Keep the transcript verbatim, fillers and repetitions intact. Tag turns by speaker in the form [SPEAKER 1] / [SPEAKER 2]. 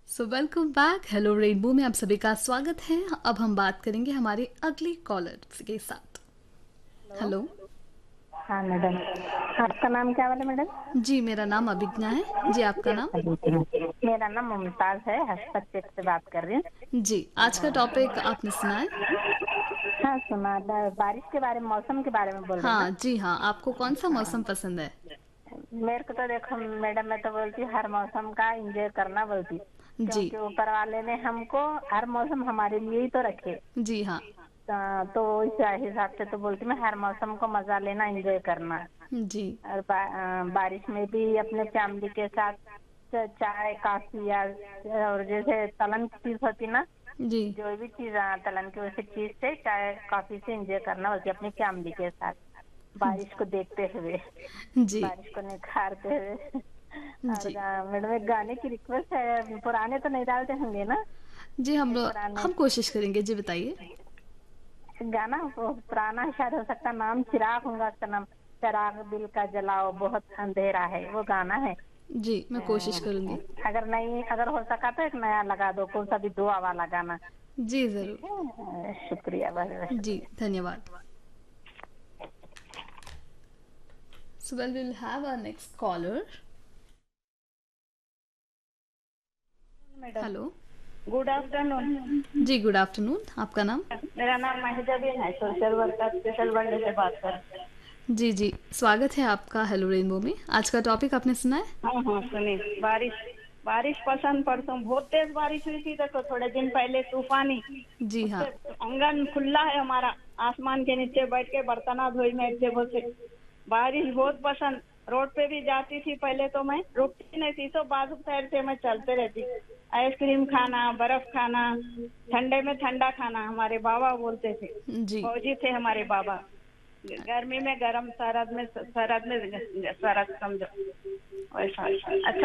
[SPEAKER 1] So welcome back. Hello rainbow में आप सभी का स्वागत है। अब हम बात करेंगे हमारे अगले कॉलर के साथ।
[SPEAKER 2] हेलो।
[SPEAKER 1] हेलो।
[SPEAKER 2] हाँ मैडम, आपका नाम क्या वाला मैडम?
[SPEAKER 1] जी, मेरा नाम अभिज्ञा है। जी, आपका नाम?
[SPEAKER 2] मेरा नाम मुमताज है, हस्तक्षेप से बात कर रही हूँ।
[SPEAKER 1] जी, आज का टॉपिक आपने सुना है?
[SPEAKER 2] हाँ सुना, ब- बारिश के बारे में, मौसम के बारे में बोल रहे हैं
[SPEAKER 1] हाँ
[SPEAKER 2] ना?
[SPEAKER 1] जी, हाँ। आपको कौन सा मौसम
[SPEAKER 2] हाँ,
[SPEAKER 1] पसंद है?
[SPEAKER 2] मेरे को तो देखो मैडम, मैं तो बोलती हूँ हर मौसम का एंजॉय करना बोलती,
[SPEAKER 1] जी।
[SPEAKER 2] क्योंकि ऊपर वाले ने हमको हर मौसम हमारे लिए ही तो रखे।
[SPEAKER 1] जी हाँ।
[SPEAKER 2] ता- तो इस हिसाब से तो बोलती मैं हर मौसम को मजा लेना, एंजॉय करना।
[SPEAKER 1] जी।
[SPEAKER 2] और बा, अ, बारिश में भी अपने फैमिली के साथ च- चाय कॉफी या और जैसे तलन की चीज होती ना,
[SPEAKER 1] जी।
[SPEAKER 2] जो भी चीज अ, तलन की वैसी चीज से चाय कॉफी से एंजॉय करना होती है अपनी फैमिली के साथ, बारिश को देखते हुए,
[SPEAKER 1] जी।
[SPEAKER 2] बारिश को निखारते हुए। और
[SPEAKER 1] जी।
[SPEAKER 2] गा- मैडम एक गाने की रिक्वेस्ट है, पुराने तो नहीं डालते होंगे ना?
[SPEAKER 1] जी, हम
[SPEAKER 2] एक
[SPEAKER 1] लोग
[SPEAKER 2] पुराने
[SPEAKER 1] हम कोशिश करेंगे। जी, बताइए।
[SPEAKER 2] गाना, वो पुराना शायद हो सकता, नाम चिराग होगा उसका नाम, चिराग दिल का जलाओ बहुत अंधेरा है, वो गाना है।
[SPEAKER 1] जी, मैं कोशिश
[SPEAKER 2] अ,
[SPEAKER 1] करूंगी।
[SPEAKER 2] अगर नहीं, अगर हो सका तो एक नया लगा दो, कौन सा भी दुआ वाला गाना।
[SPEAKER 1] जी,
[SPEAKER 2] ठीक
[SPEAKER 1] ज़रूर।
[SPEAKER 2] है, अ, शुक्रिया, बहुत बहुत
[SPEAKER 1] जी,
[SPEAKER 2] शुक्रिया।
[SPEAKER 1] धन्यवाद। So well will have a next collar.
[SPEAKER 2] Madam,
[SPEAKER 1] hello.
[SPEAKER 2] Good afternoon.
[SPEAKER 1] Ji, good afternoon. आपका नाम?
[SPEAKER 2] मेरा नाम महिजाबीन है, सोशल वर्कर स्पेशल बंडे से बात कर रही
[SPEAKER 1] जी, जी। स्वागत है आपका हेलो रेनबो में। आज का टॉपिक आपने सुना है?
[SPEAKER 2] हूँ। हाँ हाँ, सुनिए, बारिश बारिश पसंद, परसों बहुत तेज बारिश हुई थी, देखो थोड़े दिन पहले तूफानी।
[SPEAKER 1] जी
[SPEAKER 2] उससे
[SPEAKER 1] हाँ।
[SPEAKER 2] आंगन खुला है हमारा, आसमान के नीचे बैठ के बर्तना धोई मैं से बोलते, बारिश बहुत पसंद। रोड पे भी जाती थी पहले तो मैं रुकती नहीं थी, तो बाजू पैर से मैं चलते रहती। आइसक्रीम खाना, बर्फ खाना, ठंडे में ठंडा खाना, हमारे बाबा बोलते थे,
[SPEAKER 1] जी।
[SPEAKER 2] फौजी थे हमारे बाबा। गर्मी में गरम, सरद में सरद में सरद, समझो वैसा। अच्छा।